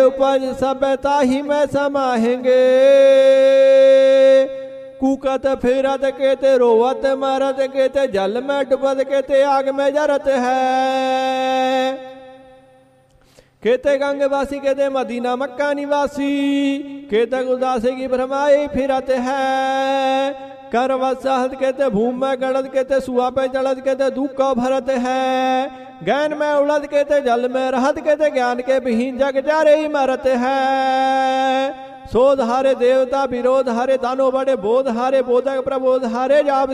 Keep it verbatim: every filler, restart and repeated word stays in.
उपज सब ताही में समाहेंगे। कूकत फिरत केते रोवत मरत केते जल में डुबत केते आग में जरत है। केते गंगवासी केते मदीना मक्का निवासी केते उदासी की भ्रमाई फिरत है। करवत सहत केते भूम में गड़त केते सुआ पे चढ़त केते दुख भरत है। ज्ञान में उड़द केते जल में रहत केते ज्ञान के विहीन जग जारे ही मरत है। शोध हारे देवता विरोध हारे दानो बड़े बोध हारे बोधक प्रबोध हारे जाब